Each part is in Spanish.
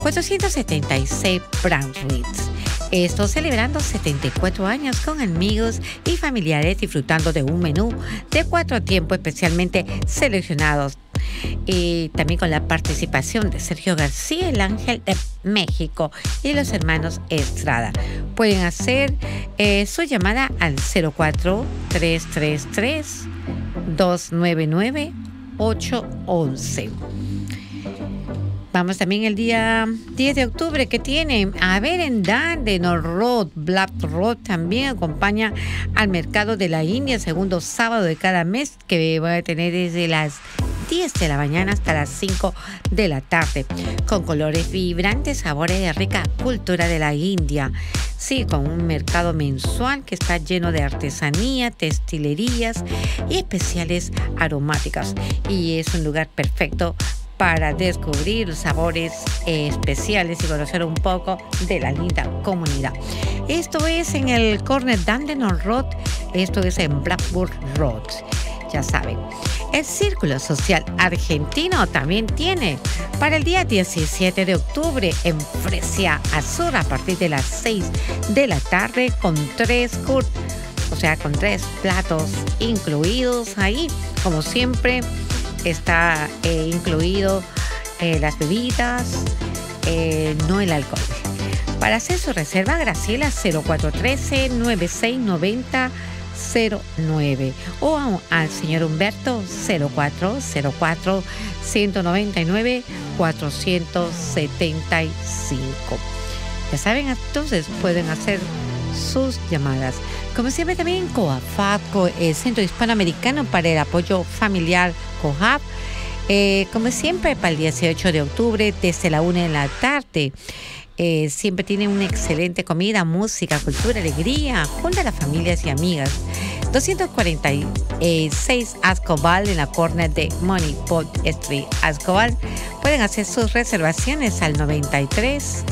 476 Brunswick. Esto celebrando 74 años con amigos y familiares, disfrutando de un menú de 4 tiempos especialmente seleccionados. Y también con la participación de Sergio García, el Ángel de México, y los hermanos Estrada. Pueden hacer su llamada al 04-333 299 811. Vamos también el día 10 de octubre, que tiene a ver en Dandenong Road. Black Road también acompaña al mercado de la India, segundo sábado de cada mes, que va a tener desde las 10 de la mañana hasta las 5 de la tarde, con colores vibrantes, sabores de rica cultura de la India. Sí, con un mercado mensual que está lleno de artesanía, textilerías y especiales aromáticas. Y es un lugar perfecto para descubrir sabores especiales y conocer un poco de la linda comunidad. Esto es en el corner Dandenong Road, esto es en Blackburn Road. Ya saben, el Círculo Social Argentino también tiene para el día 17 de octubre en Fresia Azul a partir de las 6 de la tarde con 3 platos incluidos ahí. Como siempre, está incluido las bebidas, no el alcohol. Para hacer su reserva, Graciela 0413-9690-09 o al señor Humberto 04-199-475. Ya saben, entonces pueden hacer sus llamadas. Como siempre, también COAFAP, el Centro Hispanoamericano para el Apoyo Familiar, COAFAP, como siempre, para el 18 de octubre desde la 1 de la tarde. Siempre tiene una excelente comida, música, cultura, alegría, junto a las familias y amigas. 246 Ascobal en la corner de Money Pot Street, Ascobal. Pueden hacer sus reservaciones al 93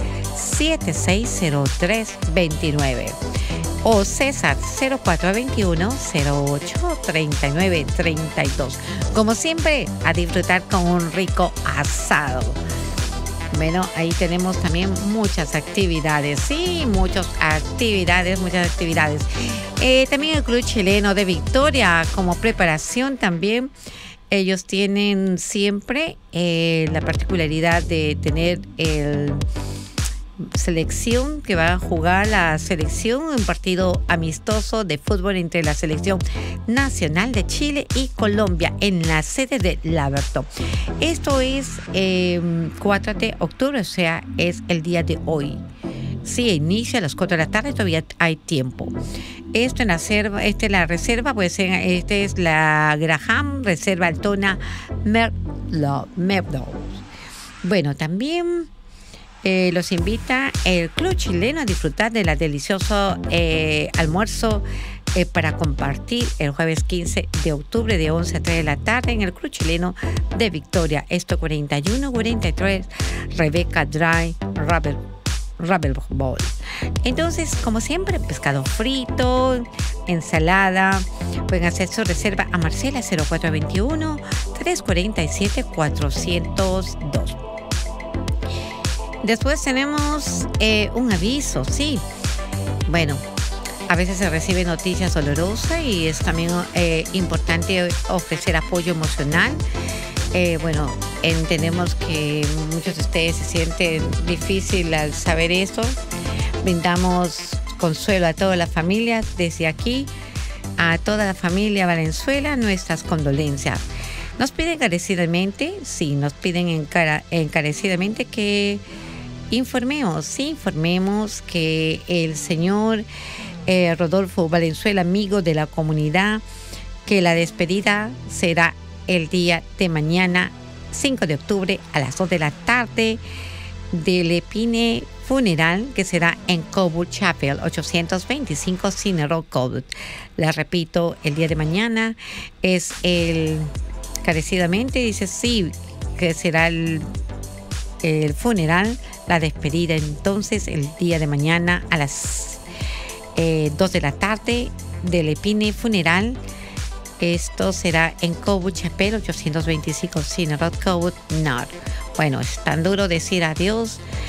7603 29 o César 0421 08 39 32. Como siempre, a disfrutar con un rico asado. Bueno, ahí tenemos también muchas actividades, sí, muchas actividades. También el Club Chileno de Victoria, como preparación también, ellos tienen siempre la particularidad de tener el selección, que va a jugar la selección, un partido amistoso de fútbol entre la selección nacional de Chile y Colombia en la sede de Laverton. Esto es 4 de octubre, o sea, es el día de hoy. Sí, inicia a las 4 de la tarde, todavía hay tiempo. Esto en la reserva, pues esta es la Graham Reserva Altona Merlot. Bueno, también los invita el Club Chileno a disfrutar de la delicioso almuerzo para compartir el jueves 15 de octubre de 11 a 3 de la tarde en el Club Chileno de Victoria. Esto 41-43 Rebecca Drive Rabbit Bowl. Entonces, como siempre, pescado frito, ensalada. Pueden hacer su reserva a Marcela 0421-347-402. Después tenemos un aviso, sí. Bueno, a veces se reciben noticias dolorosas y es también importante ofrecer apoyo emocional. Bueno, entendemos que muchos de ustedes se sienten difícil al saber esto. Brindamos consuelo a toda la familia desde aquí, a toda la familia Valenzuela, nuestras condolencias. Nos piden encarecidamente, encarecidamente que informemos que el señor Rodolfo Valenzuela, amigo de la comunidad, que la despedida será el día de mañana, 5 de octubre, a las 2 de la tarde, del Epine Funeral, que será en Coburg Chapel, 825 Cine Road, Coburg. La repito, el día de mañana es encarecidamente, dice sí, que será el funeral, la despedida entonces el día de mañana a las 2 de la tarde del Epine Funeral. Esto será en Coburg Chapel, 825 Cine Road, Coburg North. Bueno, es tan duro decir adiós